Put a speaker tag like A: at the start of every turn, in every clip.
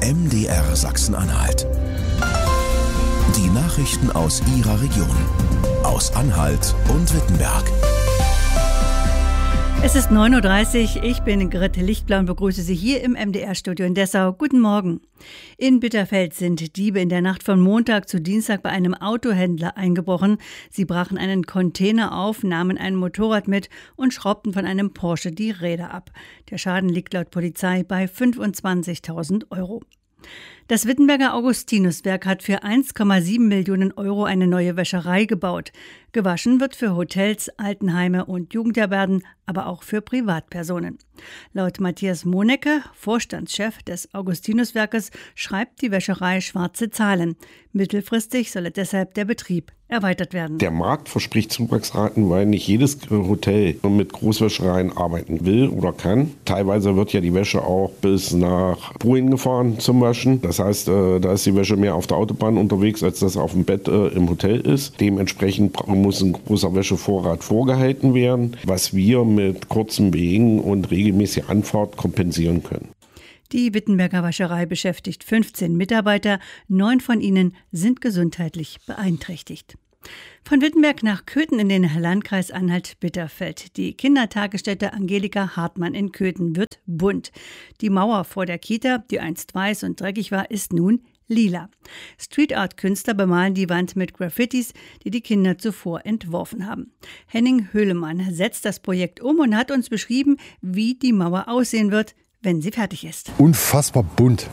A: MDR Sachsen-Anhalt. Die Nachrichten aus Ihrer Region, aus Anhalt und Wittenberg.
B: Es ist 9.30 Uhr, ich bin Grete Lichtblau und begrüße Sie hier im MDR-Studio in Dessau. Guten Morgen. In Bitterfeld sind Diebe in der Nacht von Montag zu Dienstag bei einem Autohändler eingebrochen. Sie brachen einen Container auf, nahmen ein Motorrad mit und schraubten von einem Porsche die Räder ab. Der Schaden liegt laut Polizei bei 25.000 Euro. Das Wittenberger Augustinuswerk hat für 1,7 Millionen Euro eine neue Wäscherei gebaut. Gewaschen wird für Hotels, Altenheime und Jugendherbergen, aber auch für Privatpersonen. Laut Matthias Monecke, Vorstandschef des Augustinuswerkes, schreibt die Wäscherei schwarze Zahlen. Mittelfristig solle deshalb der Betrieb erweitert werden.
C: Der Markt verspricht Zuwachsraten, weil nicht jedes Hotel mit Großwäschereien arbeiten will oder kann. Teilweise wird ja die Wäsche auch bis nach Bruin gefahren zum Waschen. Das heißt, da ist die Wäsche mehr auf der Autobahn unterwegs, als das auf dem Bett im Hotel ist. Dementsprechend muss ein großer Wäschevorrat vorgehalten werden, was wir mit kurzen Wegen und regelmäßiger Anfahrt kompensieren können.
B: Die Wittenberger Wäscherei beschäftigt 15 Mitarbeiter, 9 von ihnen sind gesundheitlich beeinträchtigt. Von Wittenberg nach Köthen in den Landkreis Anhalt-Bitterfeld. Die Kindertagesstätte Angelika Hartmann in Köthen wird bunt. Die Mauer vor der Kita, die einst weiß und dreckig war, ist nun lila. Street-Art-Künstler bemalen die Wand mit Graffitis, die die Kinder zuvor entworfen haben. Henning Höhlemann setzt das Projekt um und hat uns beschrieben, wie die Mauer aussehen wird, wenn sie fertig ist.
D: Unfassbar bunt.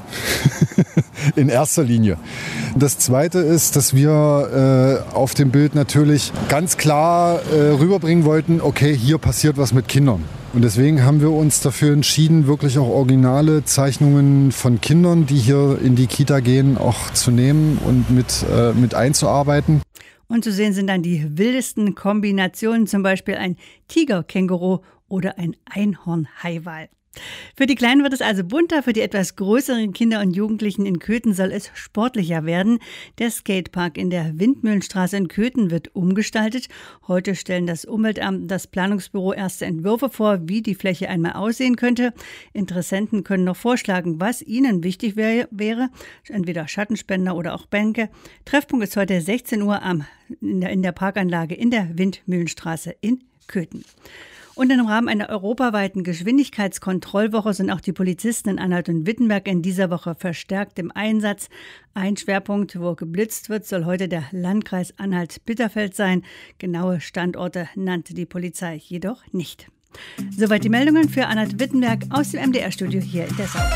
D: In erster Linie. Das Zweite ist, dass wir auf dem Bild natürlich ganz klar rüberbringen wollten, okay, hier passiert was mit Kindern. Und deswegen haben wir uns dafür entschieden, wirklich auch originale Zeichnungen von Kindern, die hier in die Kita gehen, auch zu nehmen und mit einzuarbeiten.
B: Und zu sehen sind dann die wildesten Kombinationen, zum Beispiel ein Tigerkänguru oder ein Einhorn-Haiwal. Für die Kleinen wird es also bunter, für die etwas größeren Kinder und Jugendlichen in Köthen soll es sportlicher werden. Der Skatepark in der Windmühlenstraße in Köthen wird umgestaltet. Heute stellen das Umweltamt und das Planungsbüro erste Entwürfe vor, wie die Fläche einmal aussehen könnte. Interessenten können noch vorschlagen, was ihnen wichtig wäre. Entweder Schattenspender oder auch Bänke. Treffpunkt ist heute 16 Uhr in der Parkanlage in der Windmühlenstraße in Köthen. Und im Rahmen einer europaweiten Geschwindigkeitskontrollwoche sind auch die Polizisten in Anhalt und Wittenberg in dieser Woche verstärkt im Einsatz. Ein Schwerpunkt, wo geblitzt wird, soll heute der Landkreis Anhalt-Bitterfeld sein. Genaue Standorte nannte die Polizei jedoch nicht. Soweit die Meldungen für Anhalt-Wittenberg aus dem MDR-Studio hier in Dessau.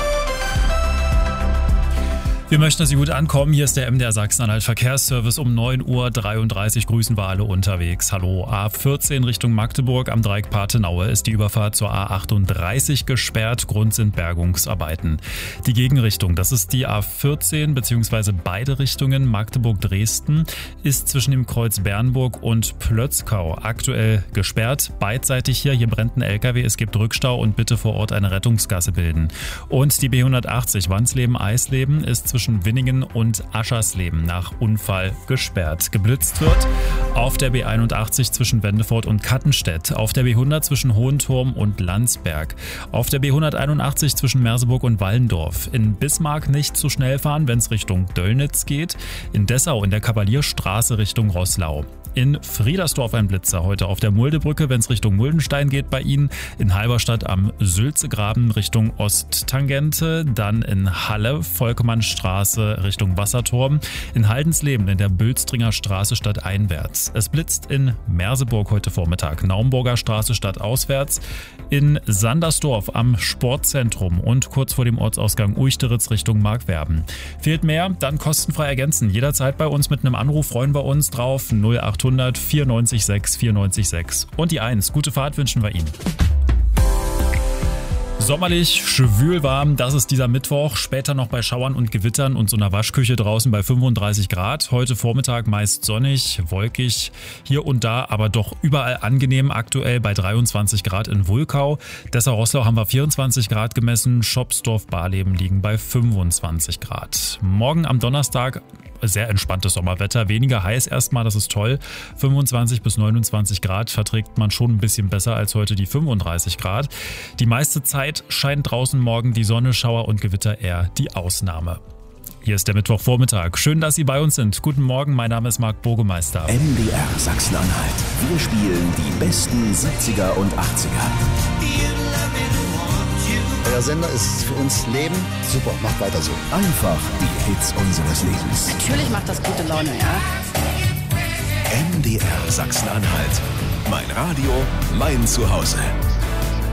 E: Wir möchten, dass Sie gut ankommen. Hier ist der MDR Sachsen-Anhalt Verkehrsservice um 9.33 Uhr. Grüßen wir alle unterwegs. Hallo. A14 Richtung Magdeburg am Dreieck Pathenaue ist die Überfahrt zur A38 gesperrt. Grund sind Bergungsarbeiten. Die Gegenrichtung, das ist die A14 bzw. beide Richtungen Magdeburg-Dresden, ist zwischen dem Kreuz Bernburg und Plötzkau aktuell gesperrt. Beidseitig hier brennt ein LKW, es gibt Rückstau und bitte vor Ort eine Rettungsgasse bilden. Und die B180 Wandsleben-Eisleben ist zwischen Winningen und Aschersleben nach Unfall gesperrt. Geblitzt wird auf der B81 zwischen Wendefort und Kattenstedt, auf der B100 zwischen Hohenturm und Landsberg, auf der B181 zwischen Merseburg und Wallendorf. In Bismarck nicht zu schnell fahren, wenn es Richtung Döllnitz geht. In Dessau in der Kavalierstraße Richtung Roßlau. In Friedersdorf ein Blitzer, heute auf der Muldebrücke, wenn es Richtung Muldenstein geht bei Ihnen. In Halberstadt am Sülzegraben Richtung Osttangente. Dann in Halle, Volkmannstraße Richtung Wasserturm. In Haldensleben in der Bülstringer Straße stadteinwärts. Es blitzt in Merseburg heute Vormittag. Naumburger Straße stadtauswärts. In Sandersdorf am Sportzentrum und kurz vor dem Ortsausgang Uichteritz Richtung Markwerben. Fehlt mehr? Dann kostenfrei ergänzen. Jederzeit bei uns mit einem Anruf, freuen wir uns drauf. 0800 94 6 94 6. Und die 1. Gute Fahrt wünschen wir Ihnen. Sommerlich, schwül warm, das ist dieser Mittwoch. Später noch bei Schauern und Gewittern und so einer Waschküche draußen bei 35 Grad. Heute Vormittag meist sonnig, wolkig, hier und da, aber doch überall angenehm. Aktuell bei 23 Grad in Wulkau. Dessau-Roßlau haben wir 24 Grad gemessen. Schopsdorf, Barleben liegen bei 25 Grad. Morgen am Donnerstag sehr entspanntes Sommerwetter. Weniger heiß erstmal, das ist toll. 25 bis 29 Grad verträgt man schon ein bisschen besser als heute die 35 Grad. Die meiste Zeit scheint draußen morgen die Sonne, Schauer und Gewitter eher die Ausnahme. Hier ist der Mittwochvormittag. Schön, dass Sie bei uns sind. Guten Morgen, mein Name ist Marc Burgemeister.
A: MDR Sachsen-Anhalt. Wir spielen die besten 70er und 80er.
F: Der Sender ist für uns Leben. Super, macht weiter so.
A: Einfach die Hits unseres Lebens.
G: Natürlich macht das gute Laune, ja.
A: MDR Sachsen-Anhalt. Mein Radio, mein Zuhause.